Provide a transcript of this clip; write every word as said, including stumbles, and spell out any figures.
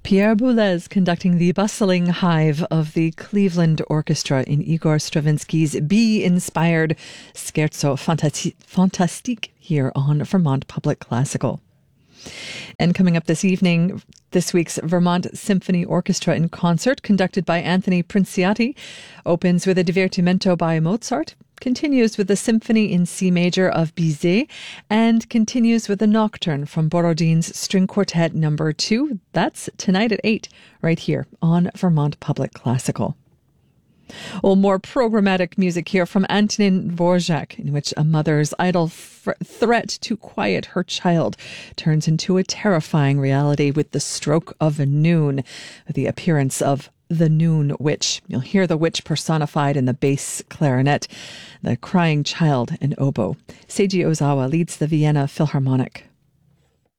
Pierre Boulez conducting the bustling hive of the Cleveland Orchestra in Igor Stravinsky's bee-inspired Scherzo Fantasti- Fantastique here on Vermont Public Classical. And coming up this evening, this week's Vermont Symphony Orchestra in concert, conducted by Anthony Princiati, opens with a Divertimento by Mozart, continues with the Symphony in C major of Bizet, and continues with a Nocturne from Borodin's String Quartet number two. That's tonight at eight, right here on Vermont Public Classical. Well, more programmatic music here from Antonin Dvorak, in which a mother's idle f- threat to quiet her child turns into a terrifying reality with the stroke of noon, with the appearance of the Noon Witch. You'll hear the witch personified in the bass clarinet, the crying child and oboe. Seiji Ozawa leads the Vienna Philharmonic.